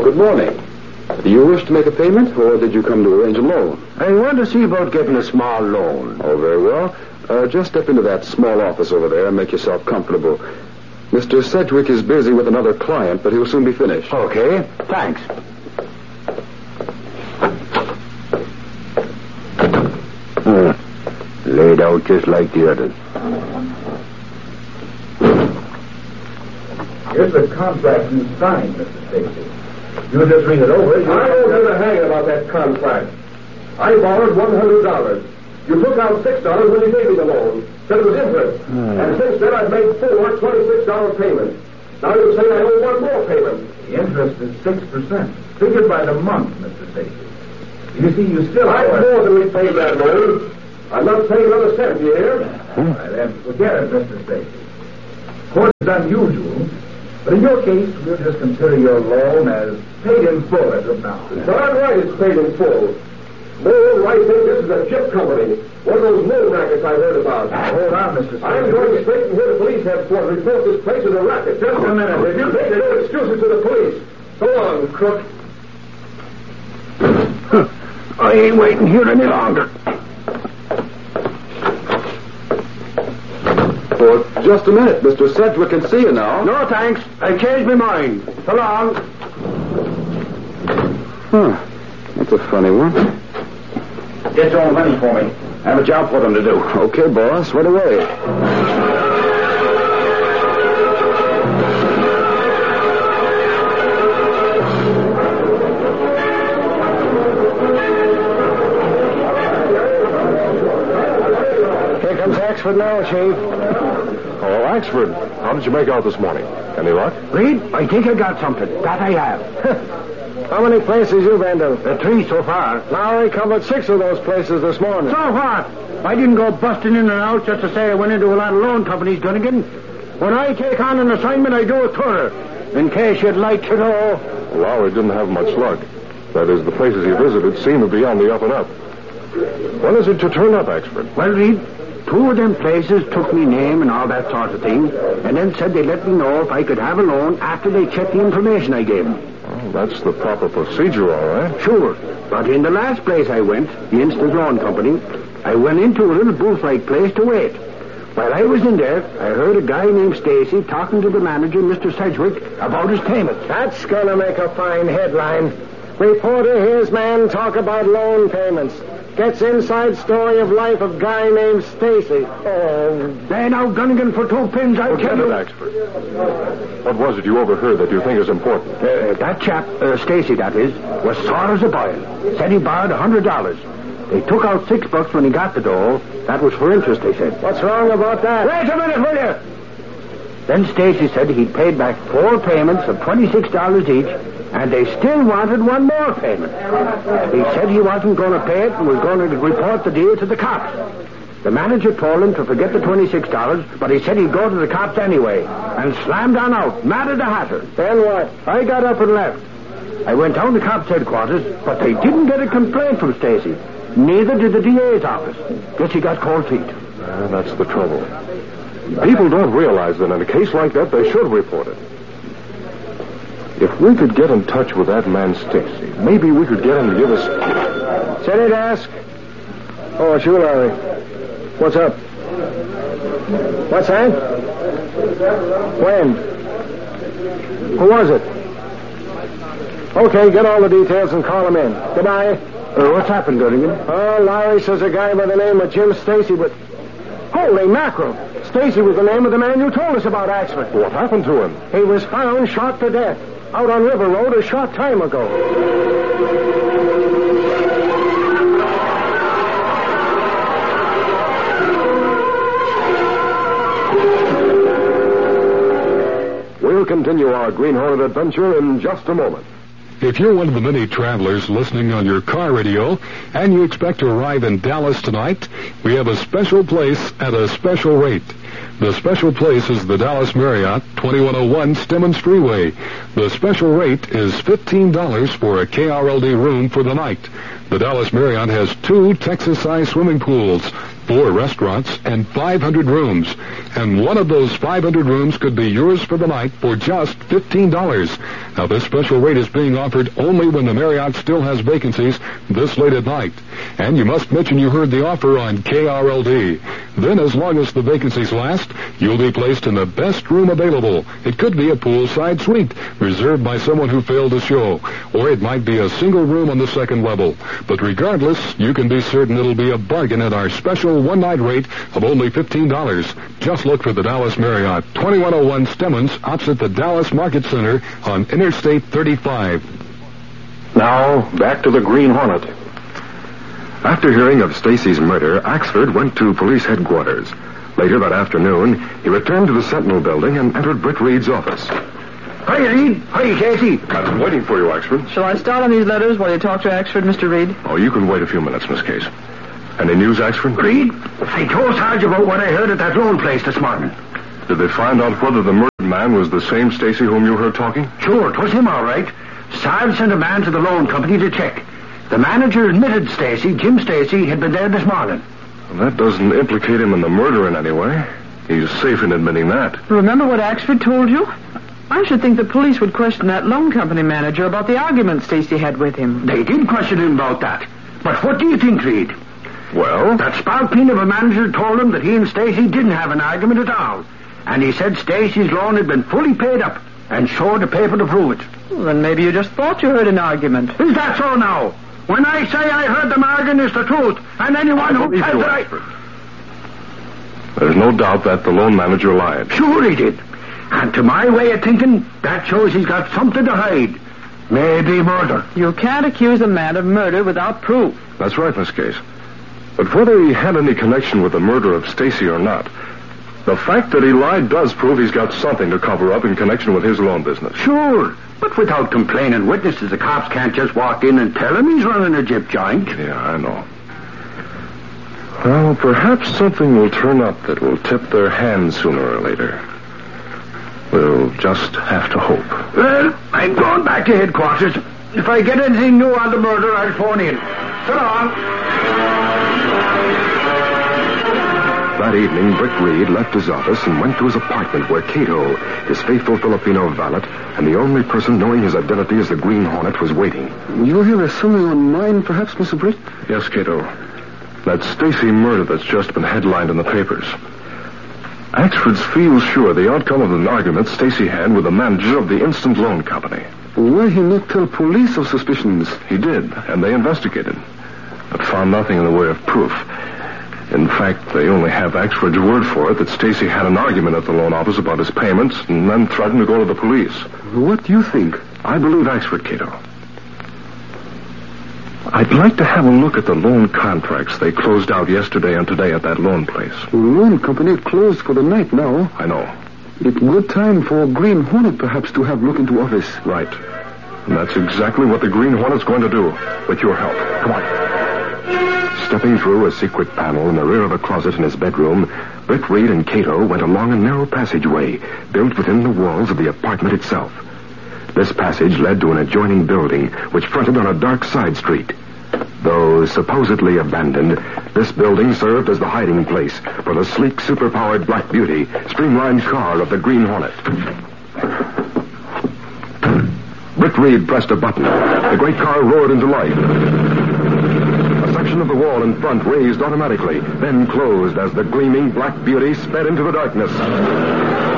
good morning. Do you wish to make a payment, or did you come to arrange a loan? I want to see about getting a small loan. Oh, very well. Just step into that small office over there and make yourself comfortable. Mr. Sedgwick is busy with another client, but he'll soon be finished. Okay, thanks. Laid out just like the others. Here's the contract you signed, Mr. Stacy. You just read it over. I don't give a hang about that contract. I borrowed $100. You took out $6 when you gave me the loan. Said it was interest. And since then, I've made four $26 payments. Now you're saying I owe one more payment. The interest is 6%, figured by the month, Mr. Stacy. You see, you still I've more than repaid that loan. I'm not paying another cent, you hear? Then forget it, Mr. Stacy. Of course, it's unusual, but in your case, we'll just consider your loan as paid in full as of now. Darn right it's paid in full. More, I think this is a chip company. One of those loan rackets I heard about. Hold on, Mr. Stacy. I'm going straight from here to police headquarters to report this place as a racket. Just a minute. If you take no excuses to the police. So long, crook. I ain't waiting here any longer. Oh, just a minute. Mr. Sedgwick can see you now. No, thanks. I changed my mind. So long. Huh. That's a funny one. Get your own money for me. I have a job for them to do. Okay, boss. Right away. Here comes Axford now, Chief. Oh, Axford. How did you make out this morning? Any luck? Reed, I think I got something. That I have. How many places you been to? 3 so far. Lowry covered 6 of those places this morning. So what? I didn't go busting in and out just to say I went into a lot of loan companies, Dunnigan. When I take on an assignment, I do it thorough. In case you'd like to know. Lowry didn't have much luck. That is, the places he visited seem to be on the up and up. When is it to turn up, Axford? Well, Reed, 2 of them places took me name and all that sort of thing, and then said they'd let me know if I could have a loan after they checked the information I gave them. Oh, that's the proper procedure, all right. Sure. But in the last place I went, the Instant Loan Company, I went into a little booth-like place to wait. While I was in there, I heard a guy named Stacy talking to the manager, Mr. Sedgwick, about his payments. That's gonna make a fine headline. Reporter hears man talk about loan payments. Gets inside story of life of guy named Stacy. Oh, there now, Gunnigan, for 2 pins, I Forget tell it, you. Axford. What was it you overheard that you think is important? That chap, Stacy, that is, was sore as a boil. Said he borrowed $100. They took out $6 when he got the dough. That was for interest, they said. What's wrong about that? Wait a minute, will you? Then Stacy said he'd paid back 4 payments of $26 each, and they still wanted one more payment. He said he wasn't going to pay it and was going to report the deal to the cops. The manager told him to forget the $26, but he said he'd go to the cops anyway, and slammed on out, mad at the hatter. Then what? I got up and left. I went down to cops' headquarters, but they didn't get a complaint from Stacy. Neither did the DA's office. Guess he got cold feet. That's the trouble. People don't realize that in a case like that, they should report it. If we could get in touch with that man Stacy, maybe we could get him to give us... City desk. Oh, it's you, Larry. What's up? What's that? When? Who was it? Okay, get all the details and call him in. Goodbye. What's happened, Gunnigan? Oh, Larry says a guy by the name of Jim Stacy, but... Holy mackerel! Stacy was the name of the man you told us about, Axford. What happened to him? He was found shot to death out on River Road a short time ago. We'll continue our Green Hornet adventure in just a moment. If you're one of the many travelers listening on your car radio and you expect to arrive in Dallas tonight, we have a special place at a special rate. The special place is the Dallas Marriott, 2101 Stemmons Freeway. The special rate is $15 for a KRLD room for the night. The Dallas Marriott has 2 Texas-sized swimming pools, 4 restaurants, and 500 rooms. And one of those 500 rooms could be yours for the night for just $15. Now, this special rate is being offered only when the Marriott still has vacancies this late at night. And you must mention you heard the offer on KRLD. Then, as long as the vacancies last, you'll be placed in the best room available. It could be a poolside suite reserved by someone who failed to show, or it might be a single room on the second level. But regardless, you can be certain it'll be a bargain at our special one-night rate of only $15. Just look for the Dallas Marriott, 2101 Stemmons, opposite the Dallas Market Center on Interstate 35. Now, back to the Green Hornet. After hearing of Stacy's murder, Axford went to police headquarters. Later that afternoon, he returned to the Sentinel building and entered Britt Reed's office. Hi, Reed. Hi, Casey. I'm waiting for you, Axford. Shall I start on these letters while you talk to Axford, Mr. Reed? Oh, you can wait a few minutes, Miss Case. Any news, Axford? Reed, I told Sarge about what I heard at that loan place this morning. Did they find out whether the murdered man was the same Stacy whom you heard talking? Sure, 'twas him, all right. Sarge sent a man to the loan company to check. The manager admitted Stacy, Jim Stacy, had been there this morning. Well, that doesn't implicate him in the murder in any way. He's safe in admitting that. Remember what Axford told you? I should think the police would question that loan company manager about the argument Stacy had with him. They did question him about that. But what do you think, Reed? Well? That spalpeen of a manager told him that he and Stacy didn't have an argument at all. And he said Stacy's loan had been fully paid up and showed the paper to prove it. Well, then maybe you just thought you heard an argument. Is that so now? When I say I heard them arguing, it's the truth. And anyone who tells it, I... There's no doubt that the loan manager lied. Sure he did. And to my way of thinking, that shows he's got something to hide. Maybe murder. You can't accuse a man of murder without proof. That's right, Miss Case. But whether he had any connection with the murder of Stacy or not, the fact that he lied does prove he's got something to cover up in connection with his loan business. Sure. But without complaining witnesses, the cops can't just walk in and tell him he's running a gyp joint. Yeah, I know. Well, perhaps something will turn up that will tip their hands sooner or later. We'll just have to hope. Well, I'm going back to headquarters. If I get anything new on the murder, I'll phone in. So long. That evening, Britt Reed left his office and went to his apartment where Cato, his faithful Filipino valet, and the only person knowing his identity as the Green Hornet, was waiting. You hear something on mine, perhaps, Mr. Britt? Yes, Cato. That Stacy murder that's just been headlined in the papers. Axford feels sure the outcome of an argument Stacy had with the manager of the Instant Loan Company. Why he not tell police of suspicions? He did, and they investigated, but found nothing in the way of proof. In fact, they only have Axford's word for it that Stacy had an argument at the loan office about his payments and then threatened to go to the police. What do you think? I believe Axford, Cato. I'd like to have a look at the loan contracts they closed out yesterday and today at that loan place. The loan company closed for the night now. I know. It's good time for Green Hornet perhaps to have look into office. Right. And that's exactly what the Green Hornet's going to do, with your help. Come on. Stepping through a secret panel in the rear of a closet in his bedroom, Britt Reed and Cato went along a narrow passageway built within the walls of the apartment itself. This passage led to an adjoining building which fronted on a dark side street. Though supposedly abandoned, this building served as the hiding place for the sleek, superpowered Black Beauty, streamlined car of the Green Hornet. Britt Reed pressed a button. The great car roared into life. A section of the wall in front raised automatically, then closed as the gleaming Black Beauty sped into the darkness.